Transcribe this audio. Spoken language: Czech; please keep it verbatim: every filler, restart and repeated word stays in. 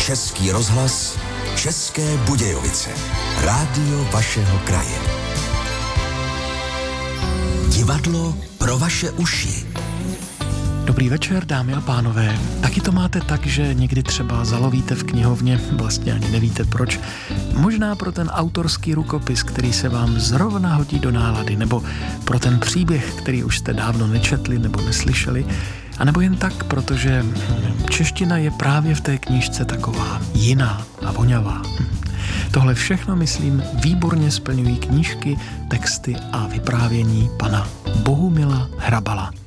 Český rozhlas, České Budějovice. Rádio vašeho kraje. Divadlo pro vaše uši. Dobrý večer, dámy a pánové. Taky to máte tak, že někdy třeba zalovíte v knihovně, vlastně ani nevíte proč, možná pro ten autorský rukopis, který se vám zrovna hodí do nálady, nebo pro ten příběh, který už jste dávno nečetli nebo neslyšeli, anebo jen tak, protože čeština je právě v té knížce taková jiná a voňavá. Tohle všechno, myslím, výborně splňují knížky, texty a vyprávění pana Bohumila Hrabala.